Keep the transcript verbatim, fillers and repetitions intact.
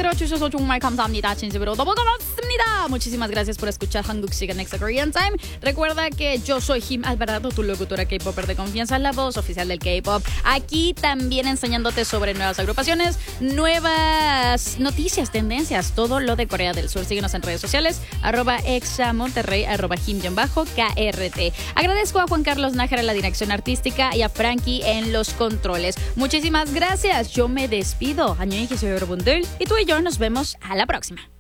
들어주셔서 정말 감사합니다. 진심으로 너무 고맙습니다. Muchísimas gracias por escuchar 한국 시간 Extra Korean Time. Recuerda que yo soy Jim Alvarado, tu locutora K-Popper de confianza, la voz oficial del K-Pop. Aquí también enseñándote sobre nuevas agrupaciones, nuevas noticias, tendencias, todo lo de Corea del Sur. Síguenos en redes sociales, arroba Exa Monterrey, arroba Jim-K R T. Agradezco a Juan Carlos Nájera en la dirección artística y a Frankie en los controles. Muchísimas gracias. Yo me despido. 안녕히 계세요, 여러분들. Y tú y yo nos vemos a la próxima.